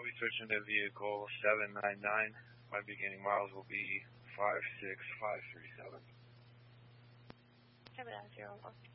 be switching to vehicle 799. My beginning miles will be 56537. 790.